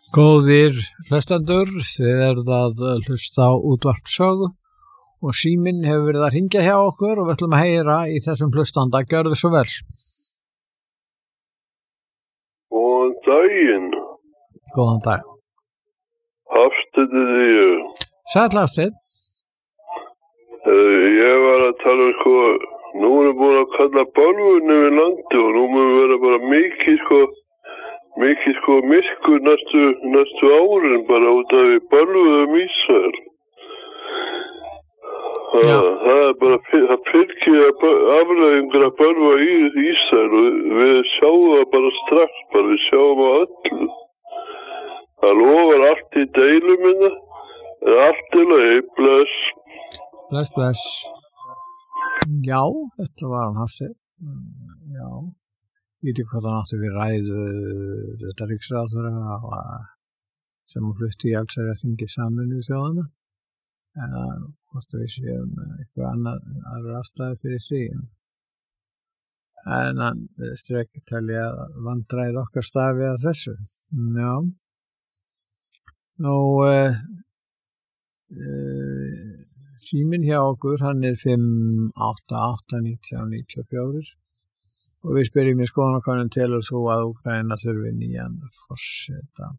Góðir hlustendur, þið eruð að hlusta á útvarpssögu og síminn hefur verið að hringja hjá okkur og við ætlum að heyra í þessum hlustanda. Gjörðu svo vel. Góðan daginn. Góðan dag. Hafsteinn heiti ég. Sæll Hafsteinn. Ég var að tala nú erum við búin að kalla bölvunni við landi og nú mun vera bara mikið myrkur næstu árin bara út af við bölvuðum Ísrael. Það er bara, það fylgir afleiðingar að bölva í Ísrael og við sjáum það bara strax, við sjáum á öllu. Það lofar allt í deilum minna, en allt í lagi, bless. Bless. Já, þetta var hann Hafsteinn. Já, ég veit ekki hvað hann átti við ræðu þetta ríkisráðherra sem hún flutti í allsherjarþingi Sameinuðu þjóðanna. Eða hvort við séum eitthvað aðra ástæðu fyrir því. En hann virðist ekki telja vandræði okkar stafi að þessu. Já. Nú, síminn hjá okkur, hann er 588-1994 og við spyrjum í skoðanakönnun telur þú að Úkraína þurfi nýjan forseta.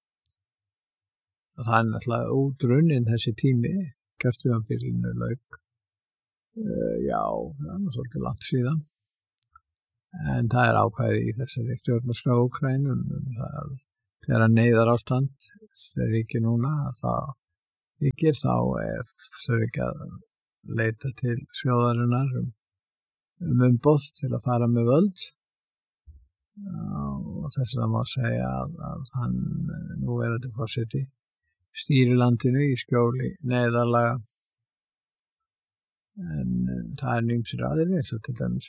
Það er náttúrulega útrunnin þessi tími, kjörtímabilinu lauk. Já, það er svolítið langt síðan. En það er ákvæði í þessari stjórnarskrá Úkraínu þegar neyðarástand þegar ekki núna, það ríkir þá þurfi ekki að leita til þjóðarinnar umboð til að fara með völd og þess vegna má segja að hann núverandi forseti stýri landinu í skjóli neyðarlaga en það er ýmsir aðrir eins og til dæmis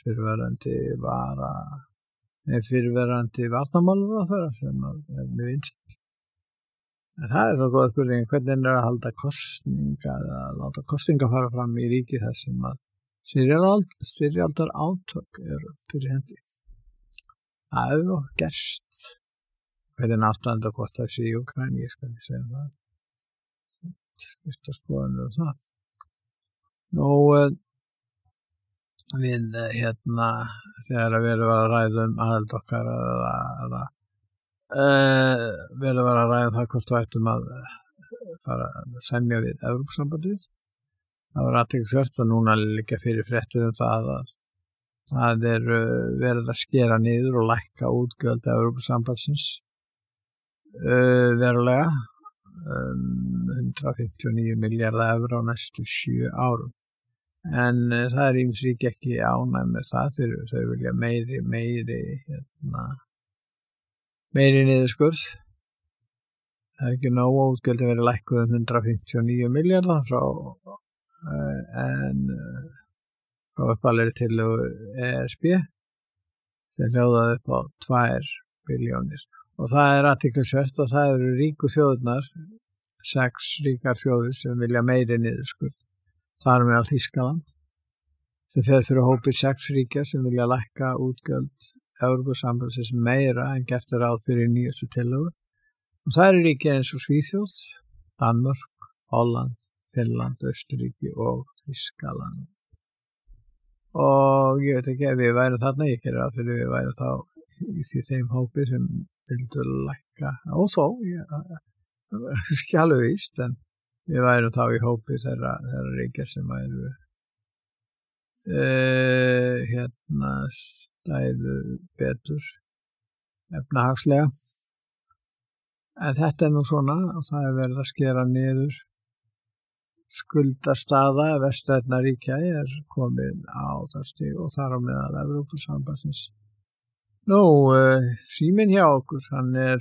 fyrrverandi varnarmálaráðherra sem er mjög vinsæll. En það er svo góð spurning, hvernig að halda kosninga eða láta kosninga fara fram í ríki þar sem að styrjaldar átök eru fyrir hendi. Það hefur nokkuð gerst. Hvernig ástæðan hvort það sé í Úkraínu, ég skal ekki segja það. Skipta skoðanir það. Nú, við þegar við erum að ræða aðild okkar verður að vera að ræða það hvort við ættum að fara að semja við Evrópusambandið. Það var athyglisvert að núna liggja fyrir fréttir það að það er verið að skera niður og lækka útgjöld Evrópusambandsins verulega 159 milljarða evra á næstu 7 árum. En það er ýmis ríki ekki ánægð með það þegar þau vilja meiri niðurskurð. Það er ekki nóg að útgjöldin verið lækkuð 159 milljarða frá uppalegri tillögu ESB sem hljóðaði upp á 2 billjónir. Og það er athyglisvert og það eru ríku þjóðirnar, 6 ríkar þjóðir sem vilja meiri niðurskurð. Það er meðal Þýskaland sem fer fyrir hópi 6 ríkja sem vilja lækka útgjöld Evrópusambandsins meira en gert er ráð fyrir nýjastu tillögu. Og það eru ríki eins og Svíþjóð, Danmörk, Holland, Finnland, Austurríki og Þýskaland. Og ég veit ekki ef við værum þarna, ég gerir ráð fyrir við værum þá í þeim hópi sem vildu lækka. Og þó, það er ekki alveg víst, en við værum þá í hópi þeirra ríkja sem væru stæðu betur efnahagslega. En þetta er nú svona og það er verið að skera niður skuldastaða vestrænna ríkja er komin á það stig og þar á meðal Evrópusambandsins. Nú, síminn hjá okkur, hann er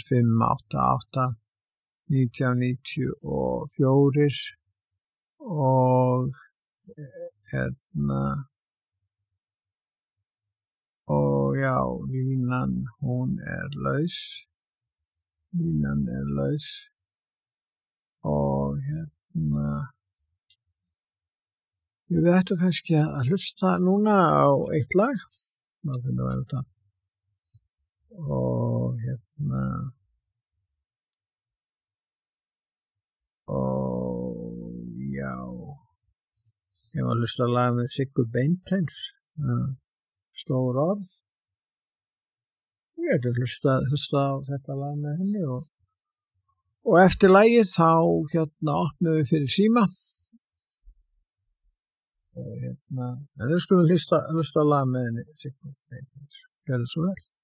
588-1994 og já, línan hún er laus og við ættum kannski að hlusta núna á eitt lag og Ég var að hlusta að laga með Siggu Beinteins, stór orð. Ég hefði hlusta á þetta lag með henni og eftir lagið þá opnum við fyrir síma. Og við skulum hlusta á lag með henni Siggu Beinteins. Gjörðu svo vel.